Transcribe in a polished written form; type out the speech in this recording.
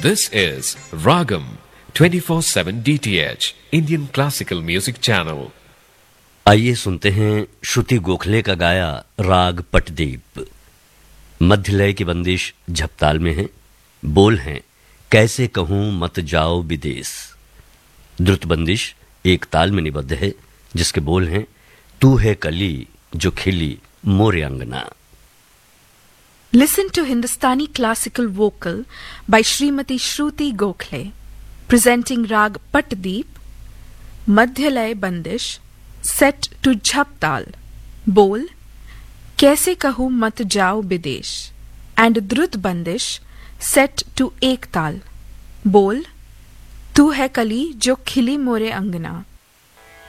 This is Ragam 24/7 DTH Indian Classical Music Channel. आइए सुनते हैं श्रुति गोखले का गाया राग पटदीप। मध्य लय की बंदिश झपताल में है। बोल हैं कैसे कहूं मत जाओ विदेश। द्रुत बंदिश एक ताल में निबद्ध है, जिसके बोल हैं तू है कली जो खिली मोरे अंगना। Listen to Hindustani classical vocal by Srimati Shruti Gokhale, presenting Rag Patdeep, Madhya Lay Bandish, set to Jhaptal, Bol, Kaise Kahu Mat Jao Bidesh, and Drut Bandish, set to Ek Tal, Bol, Tu Hai Kali Jo Khili More Angana.